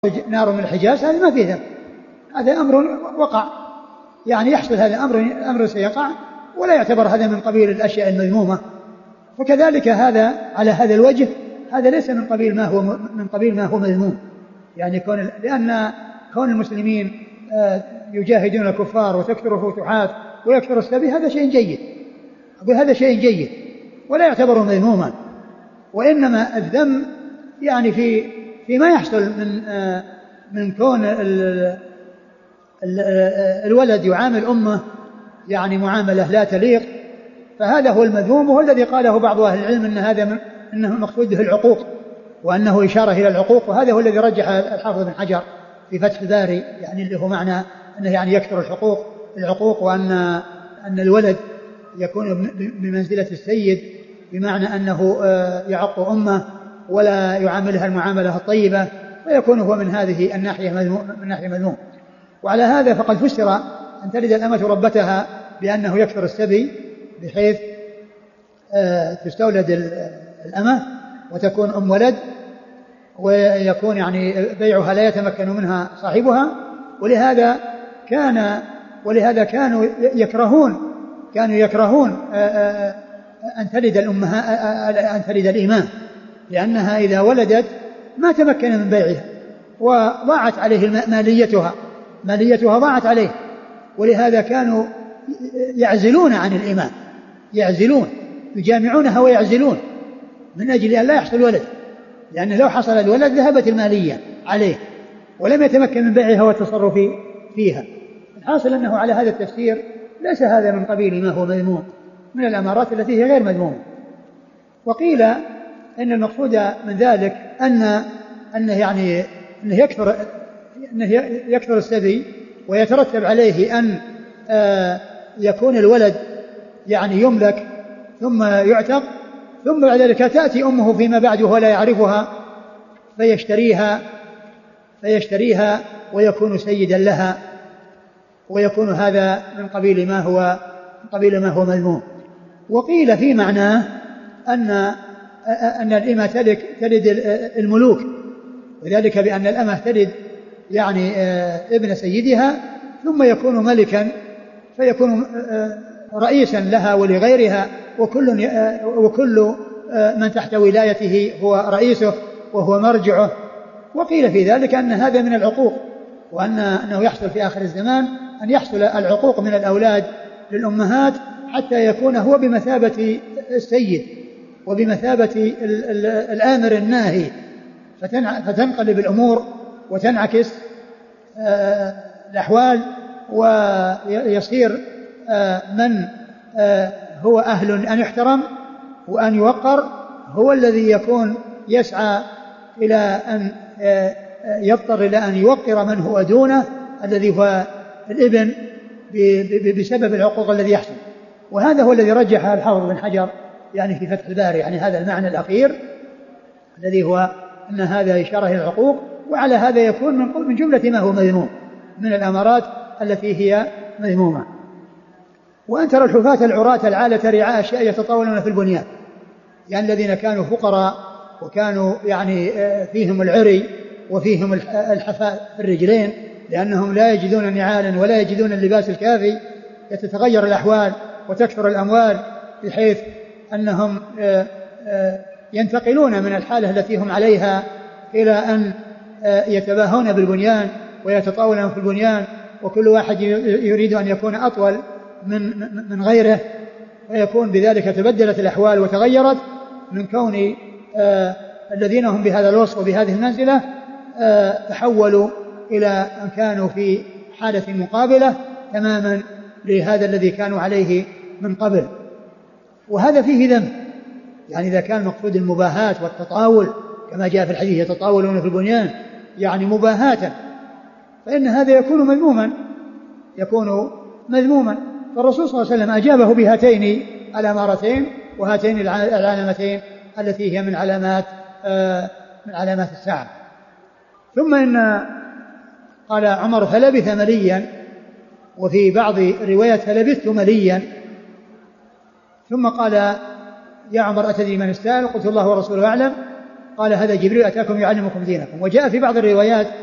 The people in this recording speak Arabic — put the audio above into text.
نار من الحجاز هذا ما فيه ذنب، هذا أمر وقع، يعني يحصل هذا أمر سيقع ولا يعتبر هذا من قبيل الأشياء المذمومة. فكذلك هذا على هذا الوجه هذا ليس من قبيل ما هو مذموم، يعني لأن كون المسلمين يجاهدون الكفار وتكثر الفتوحات ويكثر السبي هذا شيء جيد، أقول هذا شيء جيد ولا يعتبر مذموما، وإنما الذم يعني فيما يحصل من كون الولد يعامل أمه يعني معاملة لا تليق، فهذا هو المذموم، وهو الذي قاله بعض أهل العلم إنه المقصود به العقوق، وأنه إشارة إلى العقوق، وهذا هو الذي رجح الحافظ بن حجر في فتح الباري، يعني اللي هو معنى أنه يعني يكثر العقوق، وأن الولد يكون بمنزلة السيد، بمعنى أنه يعق أمه ولا يعاملها المعاملة الطيبة، فيكون هو من هذه الناحية مذموم. وعلى هذا فقد فسر أن تلد الأمة ربتها بأنه يكثر السبي، بحيث تستولد الأمة وتكون أم ولد، ويكون يعني بيعها لا يتمكن منها صاحبها، ولهذا كانوا يكرهون أن تلد الإماء، لأنها إذا ولدت ما تمكن من بيعها وضاعت عليه ماليتها ضاعت عليه، ولهذا كانوا يعزلون عن الإماء، يجامعونها ويعزلون من أجل أن لا يحصل ولد، لأنه لو حصل الولد ذهبت المالية عليه ولم يتمكن من بيعها والتصرف فيها. الحاصل أنه على هذا التفسير ليس هذا من قبيل ما هو مذموم من الأمارات التي هي غير مذمومة. وقيل إن المقصود من ذلك أنه يكثر السبي، ويترتب عليه أن يكون الولد يعني يملك ثم يعتق، ثم بعد ذلك تأتي أمه فيما بعد وهو لا يعرفها فيشتريها ويكون سيدا لها، ويكون هذا من قبيل ما هو مذموم. وقيل في معناه أن الإمة تلد الملوك، وذلك بأن الأمة تلد يعني ابن سيدها ثم يكون ملكا، فيكون رئيسا لها ولغيرها، وكل من تحت ولايته هو رئيسه وهو مرجعه. وقيل في ذلك أن هذا من العقوق، وأنه يحصل في آخر الزمان أن يحصل العقوق من الأولاد للأمهات، حتى يكون هو بمثابة السيد وبمثابة الآمر الناهي، فتنقلب الأمور وتنعكس الأحوال، ويصير من هو أهل أن يحترم وأن يوقر هو الذي يكون يسعى إلى أن يضطر إلى أن يوقر من هو دونه الذي هو الابن بسبب العقوق الذي يحصل. وهذا هو الذي رجح الحافظ بن حجر يعني في فتح الباري، يعني هذا المعنى الأخير الذي هو أن هذا إشارة إلى العقوق، وعلى هذا يكون من جملة ما هو مذموم من الأمارات التي هي مذمومة. وأن ترى الحفاة العراة العالة رعاء أشياء يتطاولون في البنيان، يعني الذين كانوا فقراء وكانوا يعني فيهم العري وفيهم الحفاء في الرجلين، لأنهم لا يجدون نعالا ولا يجدون اللباس الكافي، يتتغير الأحوال وتكثر الأموال، بحيث أنهم ينتقلون من الحالة التي هم عليها إلى أن يتباهون بالبنيان ويتطاولون في البنيان، وكل واحد يريد أن يكون أطول من غيره، فيكون بذلك تبدلت الأحوال وتغيرت من كون الذين هم بهذا الوصف وبهذه المنزلة تحولوا إلى أن كانوا في حالة مقابلة تماما لهذا الذي كانوا عليه من قبل. وهذا فيه ذنب، يعني إذا كان مقصود المباهاة والتطاول كما جاء في الحديث يتطاولون في البنيان يعني مباهاة، فإن هذا يكون مذموما. فالرسول صلى الله عليه وسلم أجابه بهاتين الأمارتين وهاتين العلامتين التي هي من علامات الساعة. ثم إن قال عمر فلبث مليا، وفي بعض الروايات فلبثت مليا، ثم قال يا عمر أتدري من السائل؟ قلت الله ورسوله أعلم. قال هذا جبريل أتاكم يعلمكم دينكم. وجاء في بعض الروايات